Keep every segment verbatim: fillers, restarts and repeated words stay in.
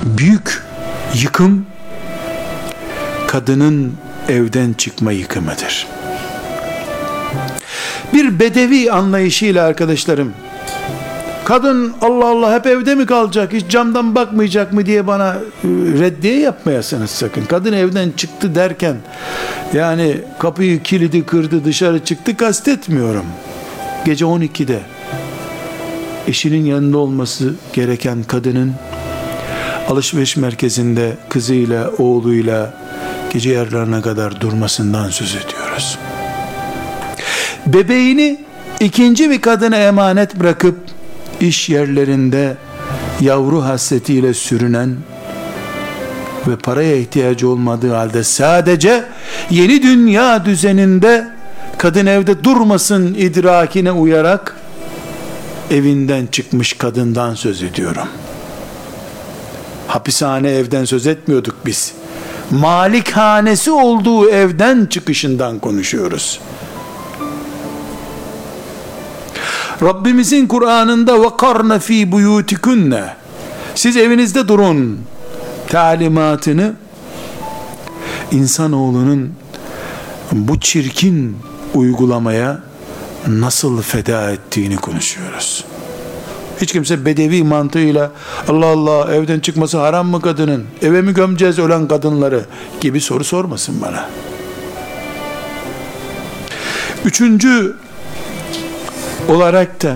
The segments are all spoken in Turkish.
büyük yıkım kadının evden çıkma yıkımıdır. Bir bedevi anlayışıyla arkadaşlarım, kadın Allah Allah hep evde mi kalacak, hiç camdan bakmayacak mı diye bana reddiye yapmayasınız sakın. Kadın evden çıktı derken yani kapıyı kilidi kırdı dışarı çıktı kastetmiyorum. Gece on ikide eşinin yanında olması gereken kadının alışveriş merkezinde kızıyla oğluyla gece yarılarına kadar durmasından söz ediyoruz. Bebeğini ikinci bir kadına emanet bırakıp iş yerlerinde yavru hasretiyle sürünen ve paraya ihtiyacı olmadığı halde sadece yeni dünya düzeninde kadın evde durmasın idrakine uyarak evinden çıkmış kadından söz ediyorum. Hapishane evden söz etmiyorduk biz. Malikhanesi olduğu evden çıkışından konuşuyoruz. Rabbimizin Kur'an'ında وَقَرْنَ ف۪ي بُيُوتِكُنَّ siz evinizde durun talimatını insanoğlunun bu çirkin uygulamaya nasıl feda ettiğini konuşuyoruz. Hiç kimse bedevi mantığıyla Allah Allah evden çıkması haram mı kadının, eve mi gömeceğiz ölen kadınları gibi soru sormasın bana. Üçüncü olarak da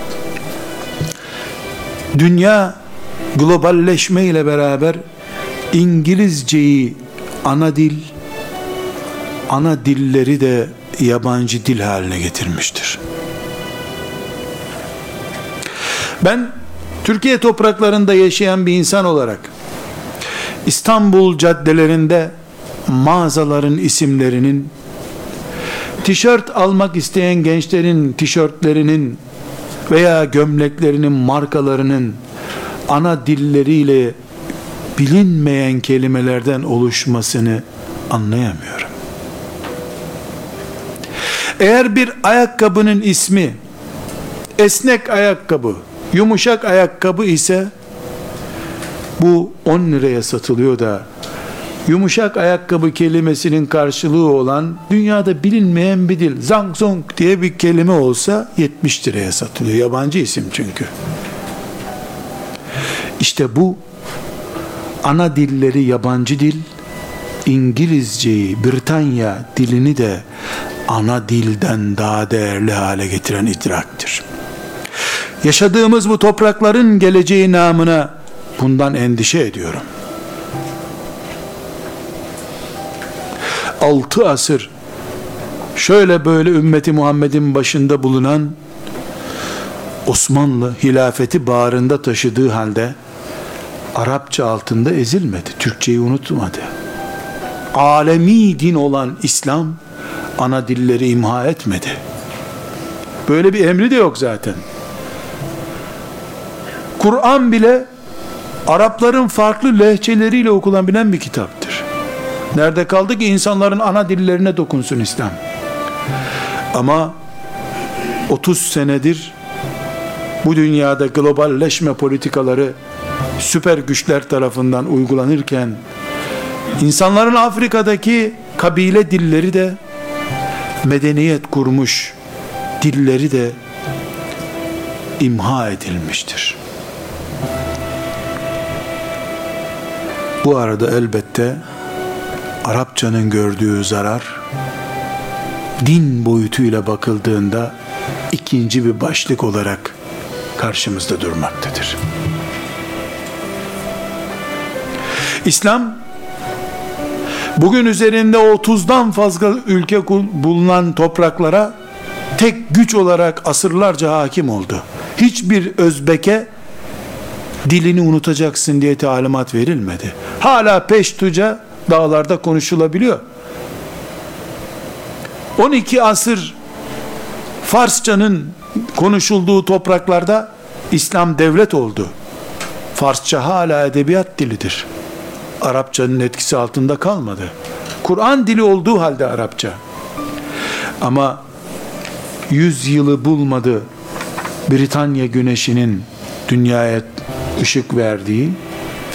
dünya globalleşme ile beraber İngilizceyi ana dil, ana dilleri de yabancı dil haline getirmiştir. Ben Türkiye topraklarında yaşayan bir insan olarak İstanbul caddelerinde mağazaların isimlerinin, tişört almak isteyen gençlerin tişörtlerinin veya gömleklerinin markalarının ana dilleriyle bilinmeyen kelimelerden oluşmasını anlayamıyorum. Eğer bir ayakkabının ismi esnek ayakkabı, yumuşak ayakkabı ise bu on liraya satılıyor da yumuşak ayakkabı kelimesinin karşılığı olan dünyada bilinmeyen bir dil, zang zong diye bir kelime olsa yetmiş liraya satılıyor. Yabancı isim çünkü. İşte bu ana dilleri yabancı dil, İngilizceyi, Britanya dilini de ana dilden daha değerli hale getiren idraktır. Yaşadığımız bu toprakların geleceği namına bundan endişe ediyorum. Altı asır şöyle böyle ümmeti Muhammed'in başında bulunan Osmanlı hilafeti bağrında taşıdığı halde Arapça altında ezilmedi. Türkçeyi unutmadı. Alemi din olan İslam ana dilleri imha etmedi. Böyle bir emri de yok zaten. Kur'an bile Arapların farklı lehçeleriyle okunabilen bir kitaptır. Nerede kaldı ki insanların ana dillerine dokunsun İslam? Ama otuz senedir bu dünyada globalleşme politikaları süper güçler tarafından uygulanırken insanların Afrika'daki kabile dilleri de medeniyet kurmuş dilleri de imha edilmiştir. Bu arada elbette Arapçanın gördüğü zarar din boyutuyla bakıldığında ikinci bir başlık olarak karşımızda durmaktadır. İslam bugün üzerinde otuzdan fazla ülke bulunan topraklara tek güç olarak asırlarca hakim oldu. Hiçbir Özbek'e dilini unutacaksın diye talimat verilmedi. Hala Peştuca dağlarda konuşulabiliyor. on iki asır Farsçanın konuşulduğu topraklarda İslam devlet oldu. Farsça hala edebiyat dilidir. Arapçanın etkisi altında kalmadı. Kur'an dili olduğu halde Arapça. Ama yüz yılı bulmadı Britanya güneşinin dünyaya ışık verdiği,